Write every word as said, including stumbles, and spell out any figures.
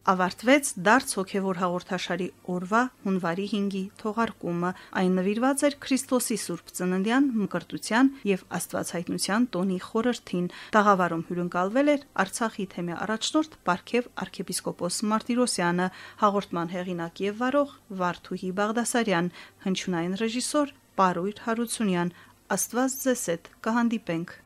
ավարտվեց դարձ հոգևոր հաղորդաշարի օրվա հունվարի հինգի թողարկումը։ Այն նվիրված էր Քրիստոսի Սուրբ Ծննդյան մկրտության եւ Աստվածհայտնության տոնի խորհրդին։ Տաղավարում հյուրընկալվել էր Արցախի թեմի առաջնորդ Պարքև arczepiskopos Martirosyan-ը, հաղորդման հեղինակ եւ վարող Վարդուհի Բաղդասարյան, հնչյունային ռեժիսոր Պարույր Հարությունյան։ Աստված ձեզ հետ, կհանդիպենք։